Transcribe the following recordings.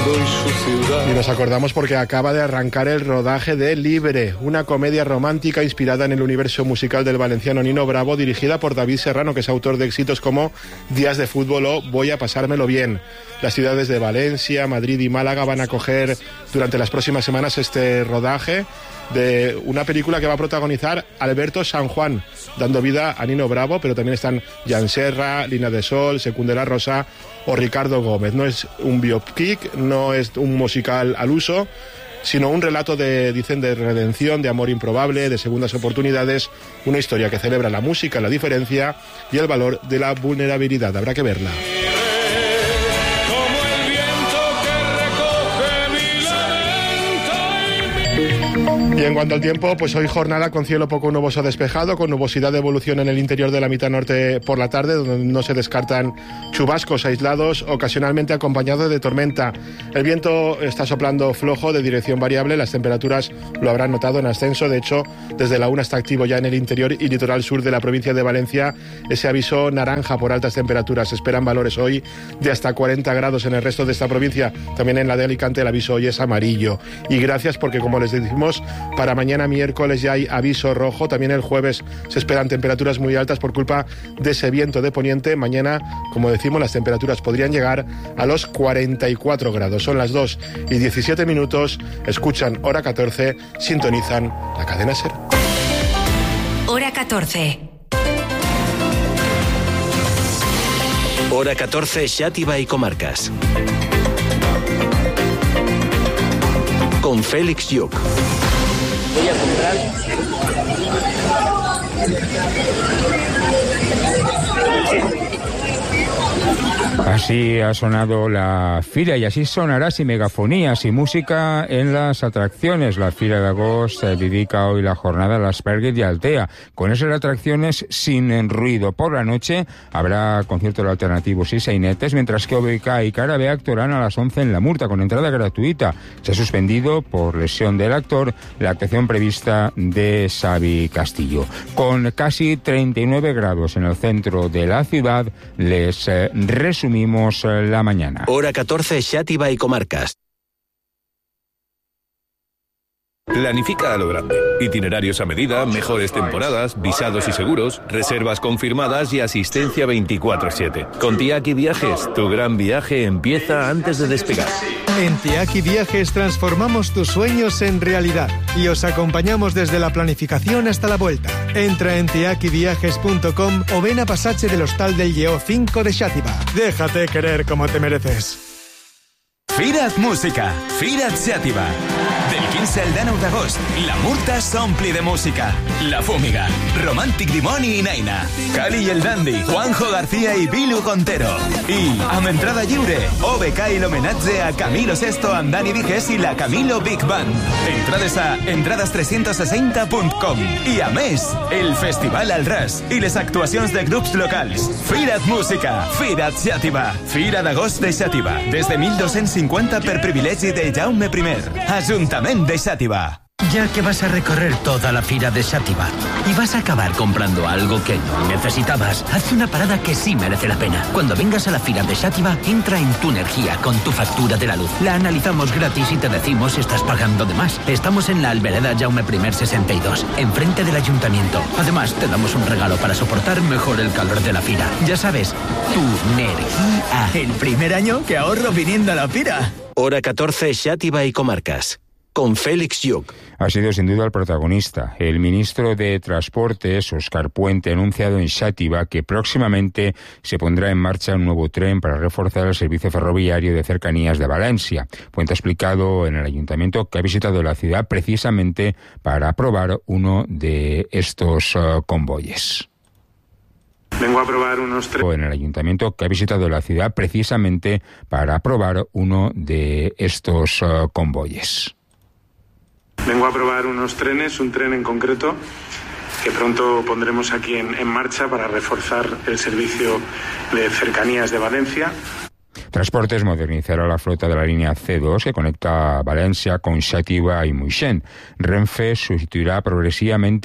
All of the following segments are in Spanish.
Y nos acordamos porque acaba de arrancar el rodaje de Libre, una comedia romántica inspirada en el universo musical del valenciano Nino Bravo, dirigida por David Serrano, que es autor de éxitos como Días de fútbol o Voy a pasármelo bien. Las ciudades de Valencia, Madrid y Málaga van a acoger durante las próximas semanas este rodaje de una película que va a protagonizar Alberto San Juan, dando vida a Nino Bravo, pero también están Jan Serra, Lina de Sol, Secundela Rosa o Ricardo Gómez. No es un biopic, no es un musical al uso, sino un relato de redención, de amor improbable, de segundas oportunidades, una historia que celebra la música, la diferencia y el valor de la vulnerabilidad. Habrá que verla. Y en cuanto al tiempo, pues hoy jornada con cielo poco nuboso despejado, con nubosidad de evolución en el interior de la mitad norte por la tarde, donde no se descartan chubascos aislados, ocasionalmente acompañados de tormenta. El viento está soplando flojo, de dirección variable, las temperaturas lo habrán notado en ascenso. De hecho, desde la 1 está activo ya en el interior y litoral sur de la provincia de Valencia ese aviso naranja por altas temperaturas. Se esperan valores hoy de hasta 40 grados en el resto de esta provincia. También en la de Alicante el aviso hoy es amarillo. Y gracias porque, como les decimos, para mañana miércoles ya hay aviso rojo. También el jueves se esperan temperaturas muy altas por culpa de ese viento de poniente. Mañana, como decimos, las temperaturas podrían llegar a los 44 grados. Son las 2:17. Escuchan Hora 14, sintonizan la cadena SER. Hora 14. Hora 14, Xàtiva y comarcas. Con Félix Lluc. Voy a comprar. Así ha sonado la Fira y así sonará sin megafonías y música en las atracciones. La Fira de Agost dedica hoy la jornada a l'Asperguet y Altea. Con esas atracciones sin ruido. Por la noche habrá conciertos alternativos y sainetes, mientras que OBK y Carabé actuarán a las 11 en La Murta con entrada gratuita. Se ha suspendido por lesión del actor la actuación prevista de Xavi Castillo. Con casi 39 grados en el centro de la ciudad, les resumimos la mañana. Hora 14, Xàtiva y comarcas. Planifica a lo grande. Itinerarios a medida, mejores temporadas, visados y seguros, reservas confirmadas y asistencia 24/7. Con Tiaki Viajes, tu gran viaje empieza antes de despegar. En Tiaki Viajes transformamos tus sueños en realidad y os acompañamos desde la planificación hasta la vuelta. Entra en tiakiviajes.com o ven a Passatge del Hostal del Lleó 5 de Xàtiva. Déjate querer como te mereces. Fira't Música, Fira't Xàtiva. Del 15 al 19 d'agost, la Murta s'ompli de música. La Fúmiga, Romàntic Dimoni i Naina, Cali i el Dandy, Juanjo García i Bilu Contero. I, amb entrada lliure, OBK i l'homenatge a Camilo Sesto amb Dani Viges i la Camilo Big Band. Entrades a entrades360.com. I a més, el Festival al Ras i les actuacions de grups locals. Fira't Música, Fira't Xàtiva. Fira d'Agost de Xàtiva, des de 1250 per privilegi de Jaume I. Ajuntament de Xàtiva. Ya que vas a recorrer toda la Fira de Xàtiva y vas a acabar comprando algo que no necesitabas, haz una parada que sí merece la pena. Cuando vengas a la Fira de Xàtiva, entra en Tu Energía con tu factura de la luz. La analizamos gratis y te decimos si estás pagando de más. Estamos en la Albereda Jaume I 62, enfrente del ayuntamiento. Además, te damos un regalo para soportar mejor el calor de la Fira. Ya sabes, Tu Energía. El primer año que ahorro viniendo a la Fira. Hora 14, Xàtiva y comarcas. Con Félix Lluc. Ha sido sin duda el protagonista. El ministro de Transportes, Óscar Puente, ha anunciado en Xàtiva que próximamente se pondrá en marcha un nuevo tren para reforzar el servicio ferroviario de cercanías de Valencia. Puente ha explicado en el ayuntamiento que ha visitado la ciudad precisamente para aprobar uno de estos convoyes. Vengo a aprobar unos trenes. En el ayuntamiento que ha visitado la ciudad precisamente para aprobar uno de estos convoyes. Vengo a probar unos trenes, un tren en concreto, que pronto pondremos aquí en marcha para reforzar el servicio de cercanías de Valencia. Transportes modernizará la flota de la línea C2 que conecta Valencia con Xàtiva y Moixent. Renfe sustituirá progresivamente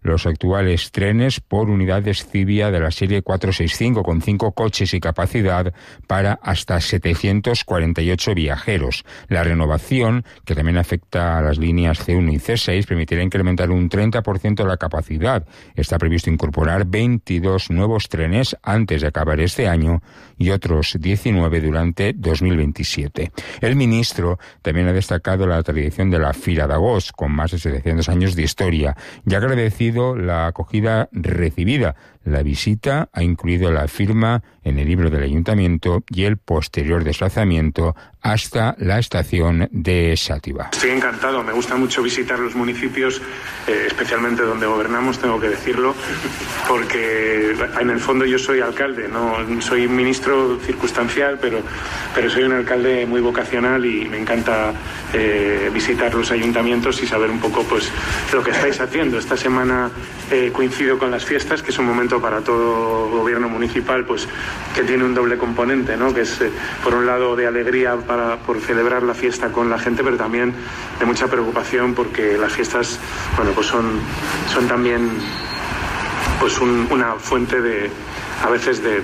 los actuales trenes por unidades Civia de la serie 465 con 5 coches y capacidad para hasta 748 viajeros. La renovación, que también afecta a las líneas C1 y C6, permitirá incrementar un 30% la capacidad. Está previsto incorporar 22 nuevos trenes antes de acabar este año y otros 19 durante 2027. El ministro también ha destacado la tradición de la Fira d'Agost, con más de 700 años de historia, y ha agradecido la acogida recibida. La visita ha incluido la firma en el libro del Ayuntamiento y el posterior desplazamiento hasta la estación de Xàtiva. Estoy encantado, me gusta mucho visitar los municipios, especialmente donde gobernamos, tengo que decirlo, porque en el fondo yo soy alcalde, no soy ministro circunstancial, pero soy un alcalde muy vocacional y me encanta visitar los ayuntamientos y saber un poco pues lo que estáis haciendo. Esta semana coincido con las fiestas, que es un momento para todo gobierno municipal pues que tiene un doble componente, ¿no? Que es por un lado de alegría por celebrar la fiesta con la gente, pero también de mucha preocupación porque las fiestas, bueno, pues son también pues una fuente de a veces de